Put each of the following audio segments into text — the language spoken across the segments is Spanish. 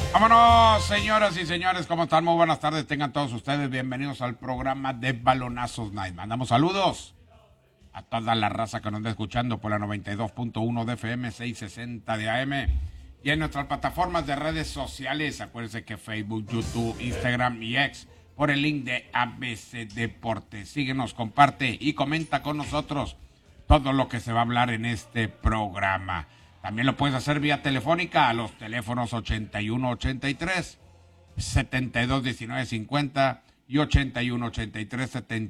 Vámonos, señoras y señores, ¿cómo están? Muy buenas tardes, tengan todos ustedes bienvenidos al programa de Balonazos Night. Mandamos saludos a toda la raza que nos está escuchando por la 92.1 de FM, 660 de AM y en nuestras plataformas de redes sociales. Acuérdense que Facebook, YouTube, Instagram y X por el link de ABC Deportes. Síguenos, comparte y comenta con nosotros todo lo que se va a hablar en este programa. También lo puedes hacer vía telefónica a los teléfonos 8183 721950 y 8183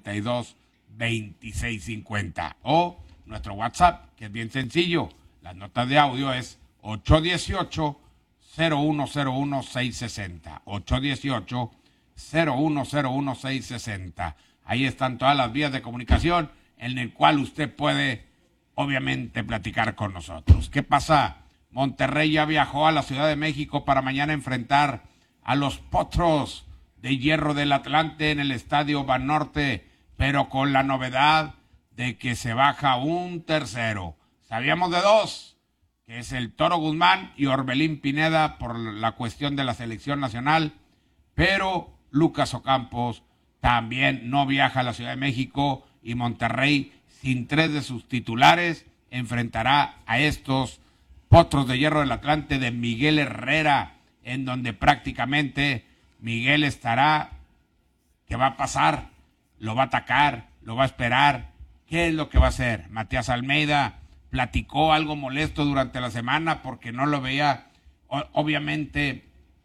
722650. O nuestro WhatsApp, que es bien sencillo. Las notas de audio es 818 0101 660. 818 0101 660. Ahí están todas las vías de comunicación en el cual usted puede obviamente platicar con nosotros. ¿Qué pasa? Monterrey ya viajó a la Ciudad de México para mañana enfrentar a los Potros de Hierro del Atlante en el Estadio Banorte, pero con la novedad de que se baja un tercero. Sabíamos de dos, que es el Toro Guzmán y Orbelín Pineda por la cuestión de la selección nacional, pero Lucas Ocampos también no viaja a la Ciudad de México y Monterrey, sin tres de sus titulares, enfrentará a estos Potros de Hierro del Atlante de Miguel Herrera, en donde prácticamente Miguel estará, ¿qué va a pasar? ¿Lo va a atacar? ¿Lo va a esperar? ¿Qué es lo que va a hacer? Matías Almeida platicó algo molesto durante la semana porque no lo veía, obviamente,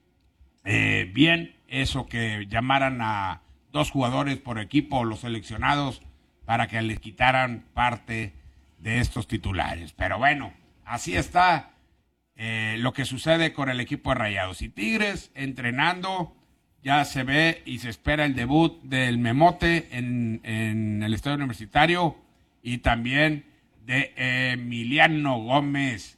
bien eso que llamaran a dos jugadores por equipo, los seleccionados, para que les quitaran parte de estos titulares. Pero bueno, así está lo que sucede con el equipo de Rayados. Y Tigres entrenando, ya se ve y se espera el debut del Memote en el Estadio Universitario y también de Emiliano Gómez.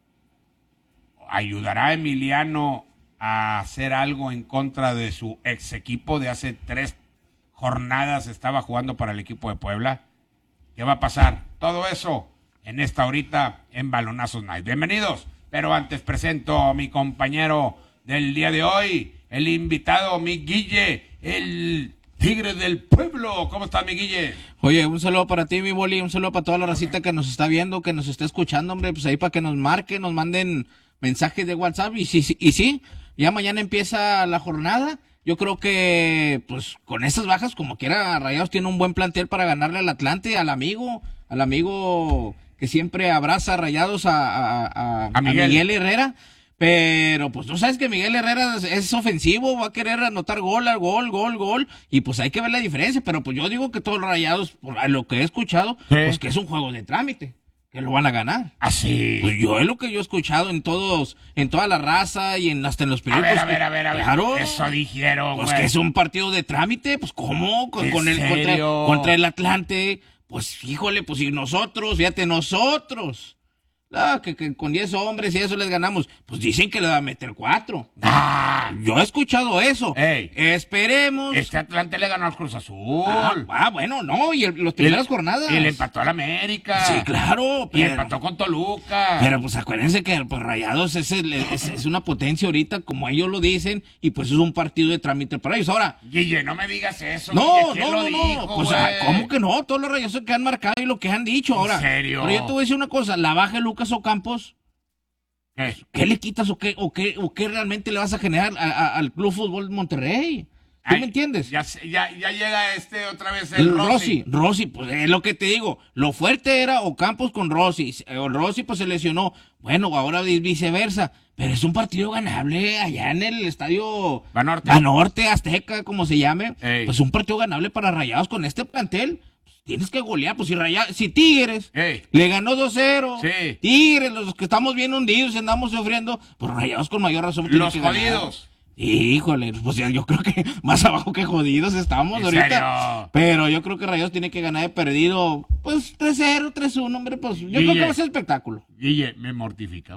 ¿Ayudará Emiliano a hacer algo en contra de su ex equipo de hace 3 jornadas? Estaba jugando para el equipo de Puebla. ¿Qué va a pasar? Todo eso en esta horita en Balonazos Night. Bienvenidos, pero antes presento a mi compañero del día de hoy, el invitado, mi Guille, el Tigre del Pueblo. ¿Cómo está, mi Guille? Oye, un saludo para ti, mi Boli, un saludo para toda la racita que nos está viendo, que nos está escuchando, hombre, pues ahí para que nos marquen, nos manden mensajes de WhatsApp y sí, ya mañana empieza la jornada. Yo creo que, pues, con esas bajas, como quiera, Rayados tiene un buen plantel para ganarle al Atlante, al amigo que siempre abraza a Rayados, a Miguel Herrera. Pero, pues, tú sabes que Miguel Herrera es ofensivo, va a querer anotar gol, y pues hay que ver la diferencia. Pero, pues, yo digo que todos los Rayados, por lo que he escuchado, pues, que es un juego de trámite, que lo van a ganar. Así. Pues yo es lo que yo he escuchado en toda la raza y hasta en los periódicos. A ver. Claro. Eso dijeron, Pues güey. que es un partido de trámite, pues ¿cómo? Contra el Atlante, pues híjole, pues si nosotros, que con 10 hombres y eso les ganamos, pues dicen que le va a meter 4. Yo he escuchado eso. Ey. Esperemos. Este Atlante le ganó al Cruz Azul. Bueno, no, y los primeras jornadas. Y le empató al América. Sí, claro. Y empató con Toluca. Pero pues acuérdense que pues, Rayados es una potencia ahorita, como ellos lo dicen, y pues es un partido de trámite para ellos. Ahora, Guille, no me digas eso. no, ¿Quién lo dijo, pues güey? ¿cómo que no? Todos los Rayados que han marcado y lo que han dicho. Ahora, ¿En serio? Pero yo te voy a decir una cosa, la baja de Lucas Ocampos, ¿qué le quitas o qué realmente le vas a generar al Club Fútbol Monterrey? ¿Tú me entiendes? Ya llega otra vez el Rossi. Rossi, pues es lo que te digo. Lo fuerte era Ocampos con Rossi. Rossi pues se lesionó. Bueno, ahora es viceversa. Pero es un partido ganable allá en el estadio Banorte, Azteca, como se llame. Ey. Pues un partido ganable para Rayados con este plantel. Tienes que golear, pues si Tigres le ganó 2-0, Sí. Tigres, los que estamos bien hundidos y andamos sufriendo, pues Rayados con mayor razón. Los jodidos. Híjole, pues yo creo que más abajo que jodidos estamos ¿En ahorita. serio? Pero yo creo que Rayados tiene que ganar de perdido, pues 3-0, 3-1, hombre, pues yo creo que va a ser espectáculo. Guille, me mortifica, güey.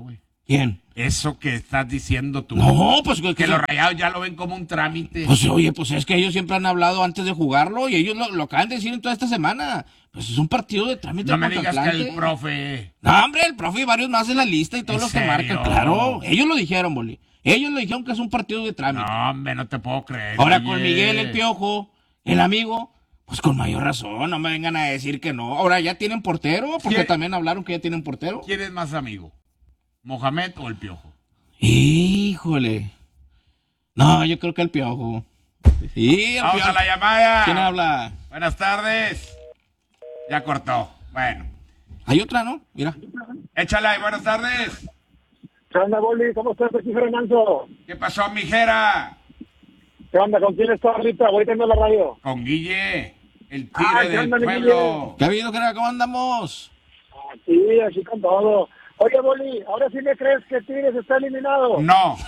¿Quién? Eso que estás diciendo tú. No, pues Que los Rayados ya lo ven como un trámite. Pues oye, pues es que ellos siempre han hablado antes de jugarlo y ellos lo acaban de decir en toda esta semana. Pues es un partido de trámite. No me contra digas que Atlante. el profe... No, hombre, el profe y varios más en la lista y todos ¿En los que serio? marcan. Claro, ellos lo dijeron, Boli. Ellos lo dijeron que es un partido de trámite. No, hombre, no te puedo creer. Ahora oye. con Miguel, el Piojo, el amigo, pues con mayor razón, no me vengan a decir que no. Ahora ya tienen portero, porque ¿Quién? también hablaron que ya tienen portero. ¿Quién es más amigo? ¿Mohamed o el Piojo? Híjole. No, yo creo que el Piojo. Sí, el Vamos Piojo. a la llamada. ¿Quién habla? Buenas tardes. Ya cortó. Bueno. Hay otra, ¿no? Mira. Échala y buenas tardes. ¿Qué onda, Boli? ¿Cómo estás, aquí Fernando? ¿Qué pasó, mijera? ¿Qué onda? ¿Con quién estás ahorita? Voy teniendo la radio. Con Guille, el Ah, tigre ¿qué del onda, mi pueblo. ¿Qué ha habido, cara? ¿Cómo andamos? Sí, así con todo. Oye, Boli, ¿ahora sí me crees que Tigres está eliminado? No.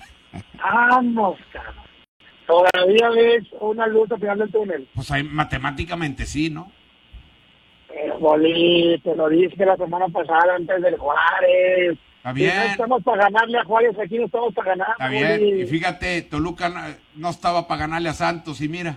Vamos, cabrón. Todavía ves una luz al final del túnel. Pues ahí matemáticamente sí, ¿no? Pero, Boli, te lo dije la semana pasada antes del Juárez. Está Si no bien. estamos para ganarle a Juárez, aquí no estamos para ganar, Está bien. Boli. Y fíjate, Toluca no estaba para ganarle a Santos y mira.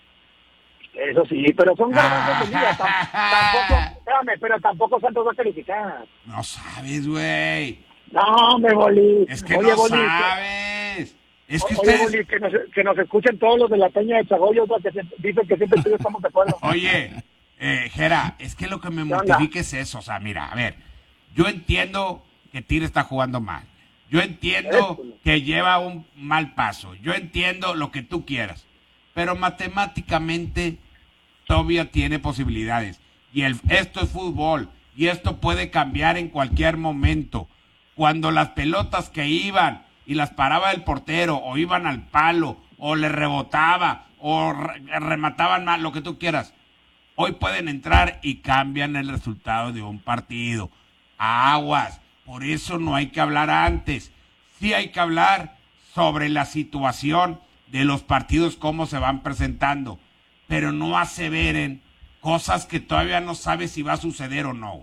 Eso sí, pero son ganancias de liga. Tampoco, espérame, pero tampoco Santos va a calificar. No sabes, güey. No, me Boli. Es que Oye, no Boli, sabes. Es que Oye, ustedes... Boli, que nos escuchen todos los de la Peña de Chagoyo, que dicen que siempre tú y yo estamos de acuerdo. Oye, Jera, es que lo que me ¿Qué onda? mortifica es eso. O sea, mira, a ver, yo entiendo que Tigre está jugando mal. Yo entiendo que lleva un mal paso. Yo entiendo lo que tú quieras. Pero matemáticamente todavía tiene posibilidades. Y esto es fútbol. Y esto puede cambiar en cualquier momento. Cuando las pelotas que iban y las paraba el portero, o iban al palo, o le rebotaba, o remataban mal, lo que tú quieras. Hoy pueden entrar y cambian el resultado de un partido. Aguas. Por eso no hay que hablar antes. Sí hay que hablar sobre la situación de los partidos, cómo se van presentando. Pero no aseveren cosas que todavía no sabes si va a suceder o no.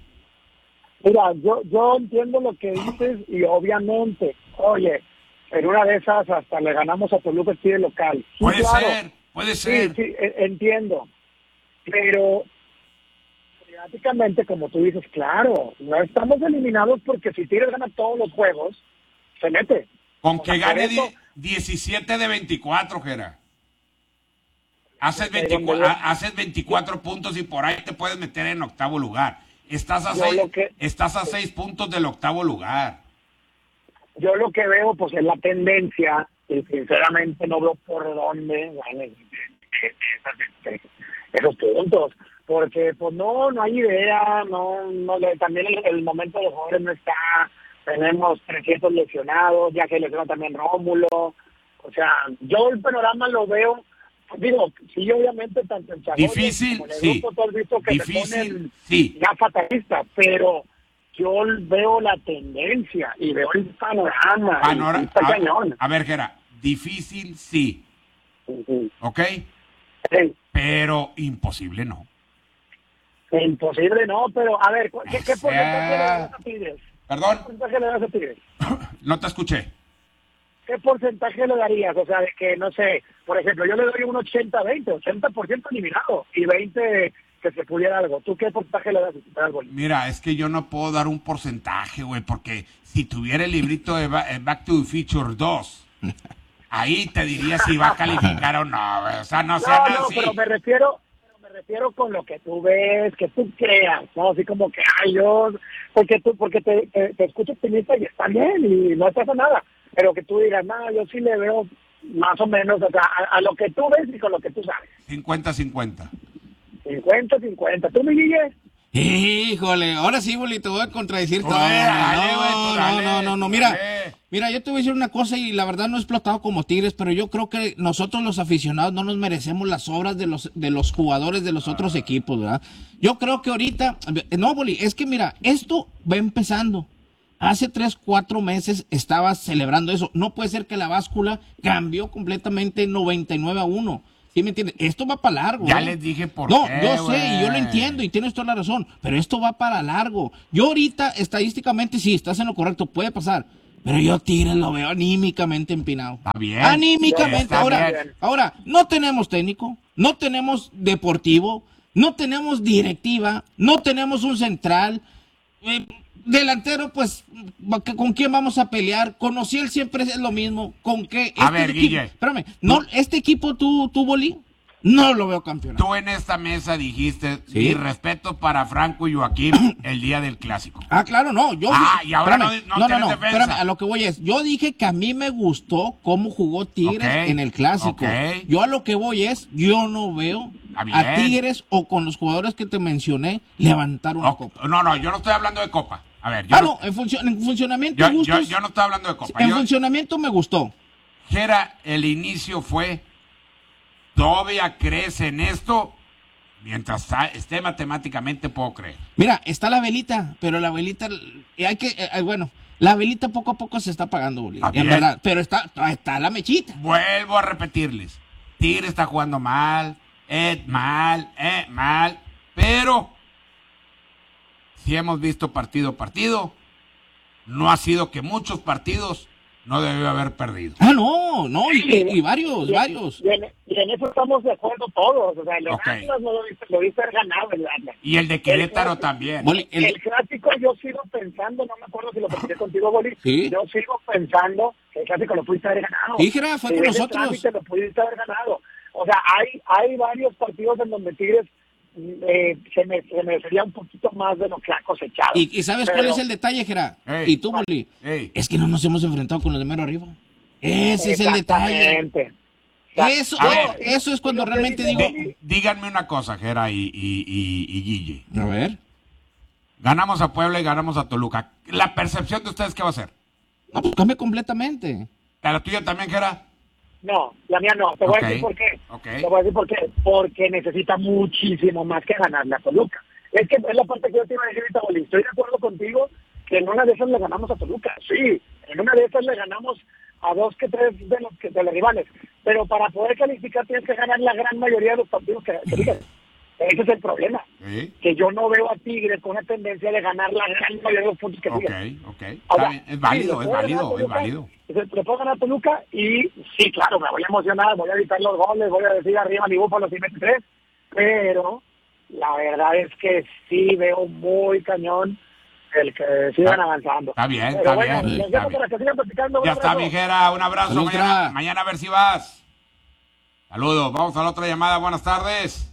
Mira, yo entiendo lo que dices y obviamente, oye, en una de esas hasta le ganamos a Toluca aquí de local. Sí, Puede claro. ser, puede Sí, ser. sí, entiendo. Pero prácticamente, como tú dices, claro, no estamos eliminados porque si Tigres gana todos los juegos, se mete. Con O que sea, por gane eso- 17 de 24, Jera. Haces Donde 24, yo- haces 24 puntos y por ahí te puedes meter en octavo lugar. Estás a Yo 6 lo que- estás a 6 puntos del octavo lugar. Yo lo que veo pues es la tendencia y sinceramente no veo por dónde ganen esos puntos, porque pues no hay idea, también el momento de jugadores no está, tenemos 300 lesionados, ya que lesionó también Rómulo, o sea, yo el panorama lo veo, digo, sí, obviamente tanto en Chagones Difícil, como en el sí. grupo, tú has visto que Difícil, se ponen sí. ya fatalistas, pero yo veo la tendencia y veo el panorama. y está cañón. A ver, Jera, difícil sí, Ujú. ¿ok? Sí, Pero imposible no. imposible, no, pero a ver, ¿qué O sea, porcentaje le das a Tigres? Perdón, ¿Qué porcentaje le das a Tigres? no te escuché. ¿Qué porcentaje le darías? O sea, de que, no sé, por ejemplo, yo le doy un 80-20, 80% eliminado y 20% que se pudiera algo. ¿Tú qué porcentaje le das al gol? Mira, es que yo no puedo dar un porcentaje, güey, porque si tuviera el librito de Back to the Future 2, ahí te diría si va a calificar o no, güey. O sea, no sean No, así. pero me refiero con lo que tú ves, que tú creas, ¿no? Así como que, porque te escucho optimista y está bien y no pasa nada, pero que tú digas, no, yo sí le veo más o menos, o sea, a lo que tú ves y con lo que tú sabes. 50-50. 50-50. ¿Tú, mi Guille? Híjole, ahora sí, Boli, te voy a contradecir todo. dale, güey, tú dale, No. tú Mira, dale. mira, yo te voy a decir una cosa y la verdad no he explotado como Tigres, pero yo creo que nosotros los aficionados no nos merecemos las obras de los jugadores de los otros equipos, ¿verdad? Yo creo que ahorita, no, Boli, es que mira, esto va empezando. Hace 3-4 meses estaba celebrando eso. No puede ser que la báscula cambió completamente 99-1. ¿Sí me entiendes? Esto va para largo. Ya les dije por no, qué, yo sé güey. y yo lo entiendo y tienes toda la razón, pero esto va para largo. Yo ahorita, estadísticamente, sí, estás en lo correcto, puede pasar. Pero yo Tigres lo veo anímicamente empinado. Está bien. Anímicamente. Está bien. Ahora, no tenemos técnico, no tenemos deportivo, no tenemos directiva, no tenemos un central. Delantero, pues, ¿con quién vamos a pelear? Con Ociel siempre es lo mismo. ¿Con qué? A ver, Guille. Espérame, no, este equipo, tú, Boli, no lo veo campeón. Tú en esta mesa dijiste, Sí. mi respeto para Franco y Joaquín el día del clásico. Ah, claro, no. Yo, y ahora espérame, no tienes defensa. espérame, a lo que voy es, yo dije que a mí me gustó cómo jugó Tigres Ok, en el clásico. ok. Yo a lo que voy es, yo no veo Está bien. a Tigres o con los jugadores que te mencioné levantar una copa. No, yo no estoy hablando de copa. A ver, yo, no, En funcionamiento yo, gustos, yo no estoy hablando de copa. en Yo, funcionamiento me gustó. Jera, el inicio fue, todavía crees en esto, mientras esté matemáticamente puedo creer. Mira, está la velita, pero la velita, bueno, la velita poco a poco se está apagando, Boli, Está en bien. verdad, pero está la mechita. Vuelvo a repetirles, Tigre está jugando mal, mal, pero si hemos visto partido a partido, no ha sido que muchos partidos no debió haber perdido. No, y varios. Y en eso estamos de acuerdo todos. O sea, el Ok. Atlas lo viste haber ganado el Atlas. Y el de Querétaro El- también. Boli, El clásico yo sigo pensando, no me acuerdo si lo pensé contigo, Boli. Sí. Yo sigo pensando que el clásico lo pudiste haber ganado. Sí, Jera, fue Si con ves el nosotros. trámite, lo pudiste haber ganado. O sea, hay varios partidos en donde Tigres se merecería un poquito más de lo que ha cosechado. ¿Y sabes cuál es el detalle, Jera? Ey. Y tú, Boli, Ey. es que no nos hemos enfrentado con los de mero arriba. Ese es el detalle. Exactamente. Eso, A ver. eso es cuando Lo que realmente dice digo. Boli- Díganme una cosa, Jera y Guille. A ver. Ganamos a Puebla y ganamos a Toluca. ¿La percepción de ustedes qué va a ser? No, pues cambia completamente. ¿La tuya también, Jera? No, la mía no. Te voy Ok, a decir por qué. ok. Te voy a decir por qué. Porque necesita muchísimo más que ganarle a Toluca. Es que es la parte que yo te iba a decir ahorita, Boli. Estoy de acuerdo contigo que en una de esas le ganamos a Toluca. Sí, en una de esas le ganamos a 2 que 3 de los rivales. Pero para poder calificar tienes que ganar la gran mayoría de los partidos que digas. Ese es el problema. Sí. Que yo no veo a Tigres con una tendencia de ganar la gran mayoría de los puntos que Ok, digan. ok. Ahora, Está bien. Es válido, sí, es le puedo ganar a válido, es Toluca, válido. Le puedo ganar a Toluca y sí, claro, me voy a emocionar, voy a evitar los goles, voy a decir arriba mi búfalo si mete 3, pero la verdad es que sí veo muy cañón el que sigan avanzando. Está bien, Pero está bueno, bien, los está dejo bien. para que sigan platicando. Un Ya está, abrazo. mi Jera. Un abrazo. Salud, Mañana, Jera. mañana a ver si vas. Saludos. Vamos a la otra llamada. Buenas tardes.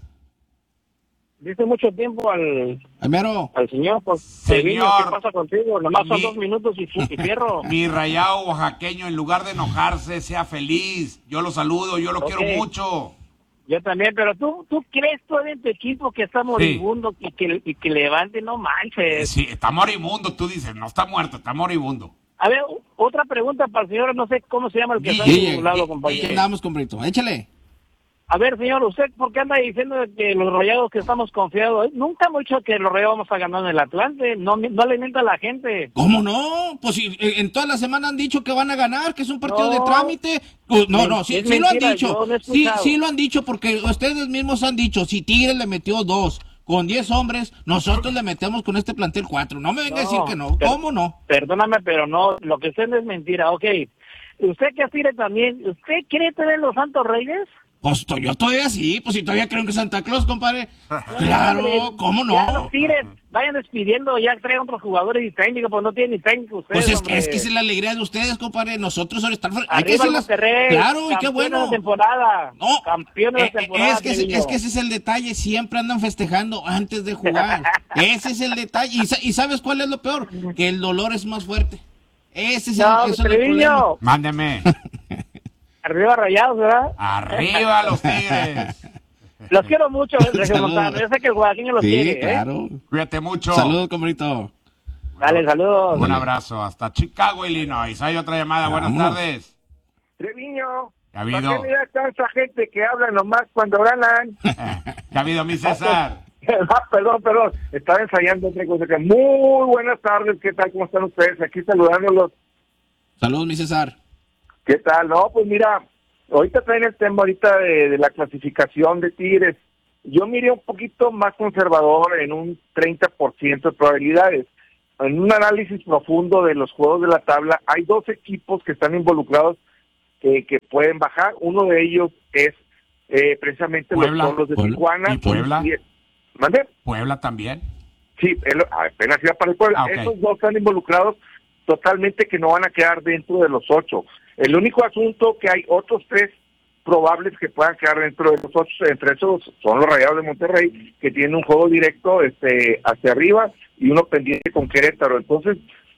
Dice mucho tiempo al Primero, señor, pues, Señor, ¿qué pasa contigo? Nomás son mi- 2 minutos y fierro. Mi rayado oaxaqueño, en lugar de enojarse, sea feliz. Yo lo saludo, yo lo Ok. quiero mucho. Yo también, pero tú crees todavía en tu equipo que está moribundo y que levante, no manches. Sí, está moribundo, tú dices, no está muerto, está moribundo. A ver, otra pregunta para el señor, no sé cómo se llama el que está a Guille, su lado, Guille, compañero. ¿qué andamos con Brito? Échale. A ver, señor, ¿usted por qué anda diciendo que los Rayados que estamos confiados? Nunca hemos dicho que los Rayados vamos a ganar en el Atlante, no le mienta a la gente. ¿Cómo no? Pues si en toda la semana han dicho que van a ganar, que es un partido No. de trámite. Pues, no, sí, Es sí lo han mentira, dicho. yo no he Sí, escuchado. sí lo han dicho porque ustedes mismos han dicho, si Tigres le metió 2 con 10 hombres, nosotros le metemos con este plantel 4. No me venga a decir que no. pero- ¿Cómo no? Perdóname, pero no, lo que usted es mentira, ok. ¿Usted que aspira también, usted quiere tener los Santos Reyes? Pues yo todavía sí, pues si todavía creo que Santa Claus, compadre. Claro, ¿cómo Ya no? los Tigres vayan despidiendo, ya traigan otros jugadores y técnicos, pues no tienen ni técnico ustedes, Pues hombre. es que esa es la alegría de ustedes, compadre. Nosotros ahora estamos... Hay que Arriba el decirlas- Monterrey, Claro, y qué campeón bueno. de la temporada, No, campeón de la temporada. es que ese es el detalle, siempre andan festejando antes de jugar. Ese es el detalle. ¿Y sabes cuál es lo peor? Que el dolor es más fuerte. Ese es No, eso es el problema. Treviño, Mándeme. arriba Rayados, ¿verdad? Arriba los Tigres. Los quiero mucho, Regio Saludos. Montano. Yo sé que el Guadalquivir los Sí, quiere, ¿eh? claro. Cuídate mucho. Saludos, compadrito. Dale, saludos. Un abrazo. Hasta Chicago, Illinois. Hay otra llamada. Buenas Vamos. tardes. Treviño, Ya ha ¿para habido. qué mira tanta gente que habla nomás cuando ganan? Ya ha habido, mi César. Perdón, estaba ensayando otra cosa. Muy buenas tardes, ¿qué tal? ¿Cómo están ustedes? Aquí saludándolos. Saludos, mi César. ¿Qué tal? No, pues mira, ahorita traen el tema de la clasificación de Tigres. Yo miré un poquito más conservador en un 30% de probabilidades. En un análisis profundo de los juegos de la tabla, hay 2 equipos que están involucrados que pueden bajar. Uno de ellos es precisamente Puebla. los Toros de Tijuana. ¿Y Puebla? ¿Mande? ¿Puebla también? Sí, apenas iba para el Puebla. Ok. Esos 2 están involucrados totalmente, que no van a quedar dentro de los 8. El único asunto que hay otros 3 probables que puedan quedar dentro de los 8, entre esos son los Rayados de Monterrey, que tienen un juego directo hacia arriba y uno pendiente con Querétaro. Entonces,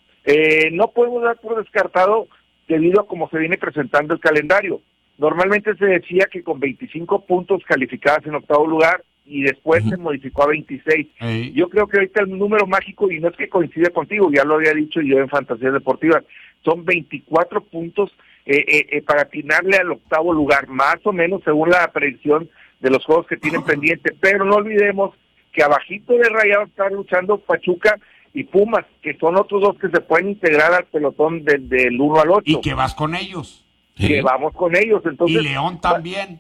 no podemos dar por descartado debido a cómo se viene presentando el calendario. Normalmente se decía que con 25 puntos calificadas en octavo lugar y después se modificó a 26. Ey. Yo creo que ahorita el número mágico, y no es que coincide contigo, ya lo había dicho yo en Fantasías Deportivas, son 24 puntos para atinarle al octavo lugar, más o menos según la predicción de los juegos que tienen pendiente. Pero no olvidemos que abajito de Rayados están luchando Pachuca y Pumas, que son otros 2 que se pueden integrar al pelotón del 1 al 8. ¿Y que vas con ellos? Que vamos con ellos. Entonces, ¿Y León también?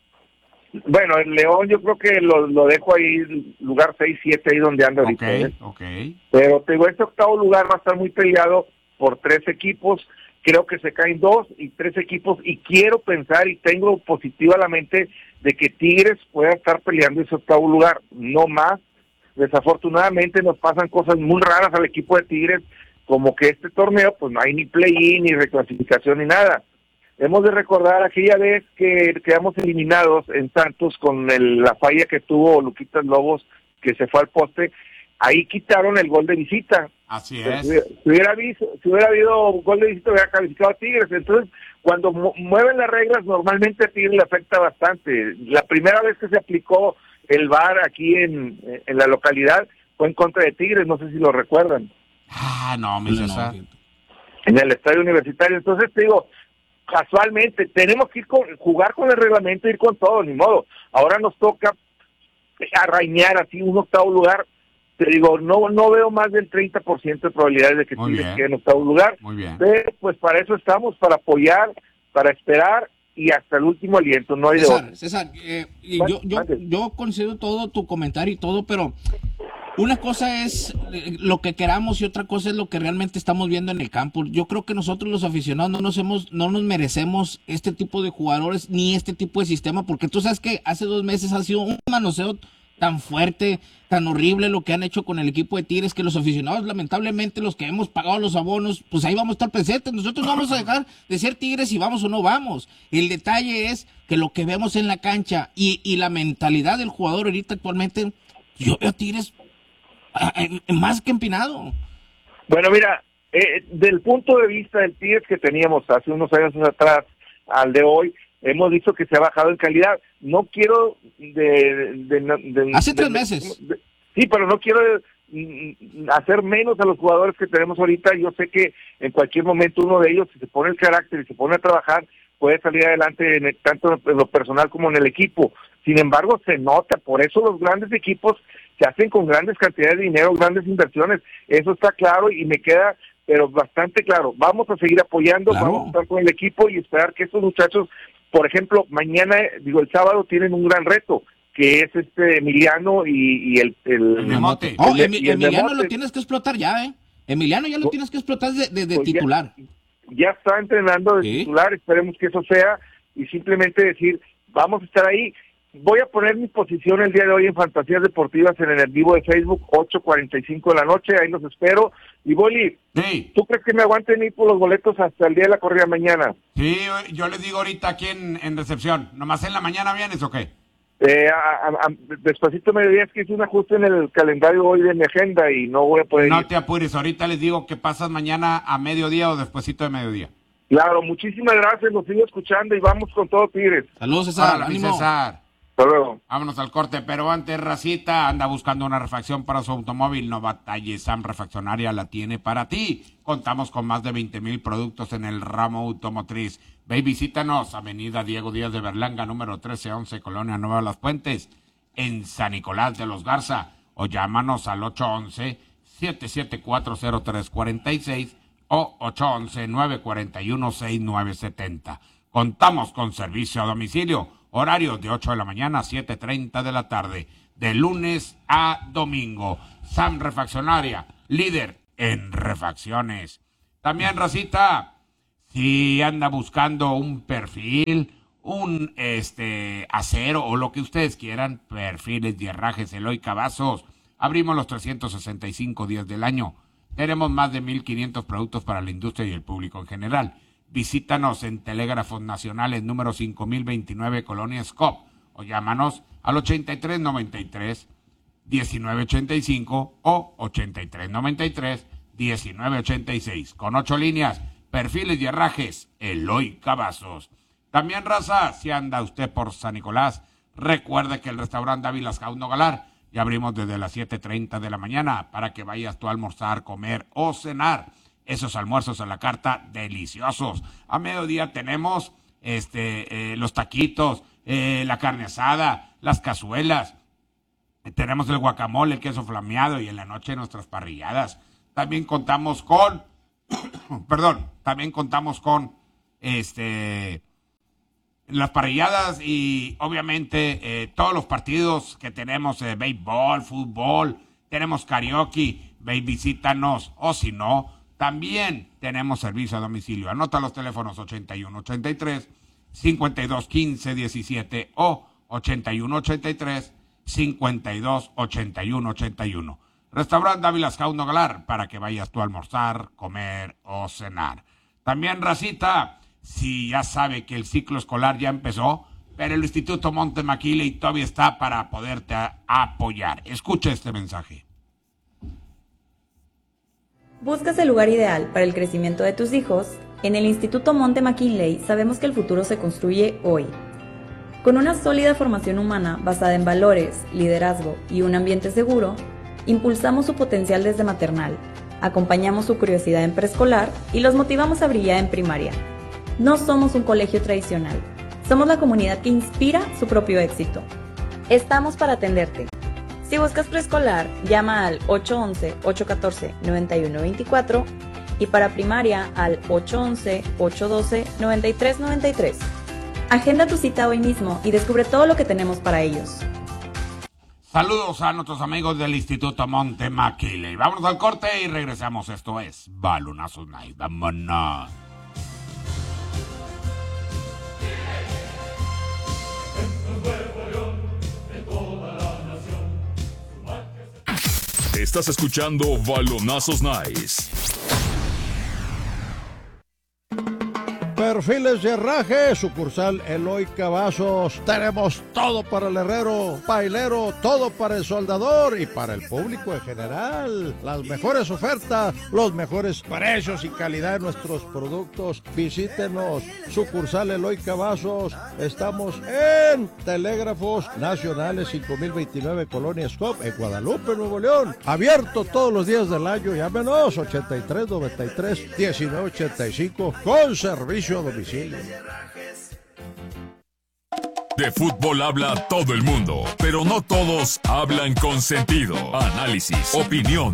Bueno, el León yo creo que lo dejo ahí, lugar 6, 7, ahí donde anda ahorita. Ok. Pero te digo, este octavo lugar va a estar muy peleado por 3 equipos. Creo que se caen 2 y 3 equipos, y quiero pensar y tengo positivo a la mente de que Tigres pueda estar peleando ese octavo lugar, no más. Desafortunadamente nos pasan cosas muy raras al equipo de Tigres, como que este torneo pues no hay ni play-in, ni reclasificación, ni nada. Hemos de recordar aquella vez que quedamos eliminados en Santos con la falla que tuvo Luquitas Lobos, que se fue al poste. Ahí quitaron el gol de visita. Así Pero es. si hubiera habido gol de visita, hubiera calificado a Tigres. Entonces, cuando mueven las reglas, normalmente a Tigres le afecta bastante. La primera vez que se aplicó el VAR aquí en la localidad fue en contra de Tigres, no sé si lo recuerdan, No, mi César. en el estadio universitario. Entonces te digo, casualmente tenemos que jugar con el reglamento, ir con todo, ni modo. Ahora nos toca arañar así un octavo lugar. Te digo, no veo más del 30% de probabilidades de que Muy Tigres bien. quede en octavo lugar. Muy bien. Pero pues para eso estamos, para apoyar, para esperar y hasta el último aliento, no hay de otro. César, y Vale, yo vale. concedo todo tu comentario y todo, pero una cosa es lo que queramos y otra cosa es lo que realmente estamos viendo en el campo. Yo creo que nosotros los aficionados no nos merecemos este tipo de jugadores ni este tipo de sistema, porque tú sabes que hace 2 meses ha sido un manoseo tan fuerte, tan horrible lo que han hecho con el equipo de Tigres, que los aficionados, lamentablemente, los que hemos pagado los abonos, pues ahí vamos a estar presentes. Nosotros no vamos a dejar de ser Tigres si vamos o no vamos. El detalle es que lo que vemos en la cancha y la mentalidad del jugador ahorita actualmente, yo veo a Tigres más que empinado. Bueno, mira, del punto de vista del Tigres que teníamos hace unos años atrás al de hoy, hemos visto que se ha bajado en calidad. No quiero Hace 3 meses. Sí, pero no quiero hacer menos a los jugadores que tenemos ahorita. Yo sé que en cualquier momento uno de ellos, si se pone el carácter y se pone a trabajar, puede salir adelante tanto en lo personal como en el equipo. Sin embargo, se nota. Por eso los grandes equipos se hacen con grandes cantidades de dinero, grandes inversiones. Eso está claro y me queda pero bastante claro. Vamos a seguir apoyando, Claro. Vamos a estar con el equipo y esperar que estos muchachos, por ejemplo, mañana, el sábado tienen un gran reto, que es Emiliano y el Memote. Oh, y el Emiliano Memote. lo tienes que explotar ya, Emiliano ya lo tienes que explotar de Pues titular. Ya está entrenando de Sí. titular, esperemos que eso sea, y simplemente decir, vamos a estar ahí. Voy a poner mi posición el día de hoy en Fantasías Deportivas en el vivo de Facebook, 8:45 de la noche, ahí los espero. Y Boli, Sí, ¿tú crees que me aguanten ir por los boletos hasta el día de la corrida mañana? sí, yo les digo ahorita aquí en recepción. ¿Nomás en la mañana vienes o qué? Despacito me dirías que hice un ajuste en el calendario hoy de mi agenda y no voy a poder No ir. te apures, ahorita les digo que pasas mañana a mediodía o despuesito de mediodía. Claro, muchísimas gracias, los sigo escuchando y vamos con todo, Tigres. Saludos, César. Órale, mi Ánimo. César. Hasta luego. Vámonos al corte, pero antes, racita, anda buscando una refacción para su automóvil. No batalles, Sam Refaccionaria la tiene para ti. Contamos con más de 20,000 productos en el ramo automotriz. Ve y visítanos, Avenida Diego Díaz de Berlanga, número 1311, Colonia Nueva Las Puentes, en San Nicolás de los Garza. O llámanos al 811-774-0346 o 811-941-6970. Contamos con servicio a domicilio, horarios de 8 de la mañana a 7:30 de la tarde, de lunes a domingo. Sam Refaccionaria, líder en refacciones. También, racita, si anda buscando un perfil, un acero o lo que ustedes quieran, perfiles de herrajes Eloy Cavazos. Abrimos los 365 días del año. Tenemos más de 1,500 productos para la industria y el público en general. Visítanos en Telégrafos Nacionales número 5029, Colonia Scop, o llámanos al 8393-1985 o 8393-1986. Con 8 líneas, perfiles y herrajes, Eloy Cavazos. También, raza, si anda usted por San Nicolás, recuerde que el restaurante Ávila House Nogalar ya abrimos desde las 7:30 de la mañana para que vayas tú a almorzar, comer o cenar. Esos almuerzos a la carta deliciosos. A mediodía tenemos los taquitos, la carne asada, las cazuelas. Tenemos el guacamole, el queso flameado y en la noche nuestras parrilladas. También contamos con, también contamos con las parrilladas y obviamente todos los partidos que tenemos, béisbol, fútbol, tenemos karaoke, ve y visítanos, o si no, también tenemos servicio a domicilio. Anota los teléfonos 8183-5215-17 o 8183-5281-81. Restaurante Dávila House Nogalar, para que vayas tú a almorzar, comer o cenar. También, racita, si ya sabe que el ciclo escolar ya empezó, pero el Instituto Monte McKinley todavía está para poderte apoyar. Escucha este mensaje. ¿Buscas el lugar ideal para el crecimiento de tus hijos? En el Instituto Monte McKinley sabemos que el futuro se construye hoy. Con una sólida formación humana basada en valores, liderazgo y un ambiente seguro, impulsamos su potencial desde maternal, acompañamos su curiosidad en preescolar y los motivamos a brillar en primaria. No somos un colegio tradicional, somos la comunidad que inspira su propio éxito. Estamos para atenderte. Si buscas preescolar, llama al 811-814-9124 y para primaria al 811-812-9393. Agenda tu cita hoy mismo y descubre todo lo que tenemos para ellos. Saludos a nuestros amigos del Instituto Monte McKinley. Vámonos al corte y regresamos. Esto es Balonazos Night. Vámonos. Estás escuchando Balonazos Nice. Perfiles de herraje, sucursal Eloy Cavazos. Tenemos todo para el herrero, pailero, todo para el soldador y para el público en general. Las mejores ofertas, los mejores precios y calidad de nuestros productos. Visítenos, sucursal Eloy Cavazos. Estamos en Telégrafos Nacionales 5029, Colonia Scop, en Guadalupe, Nuevo León. Abierto todos los días del año. Llámenos 8393-1985 con servicio a domicilio. De fútbol habla todo el mundo, pero no todos hablan con sentido. Análisis, opinión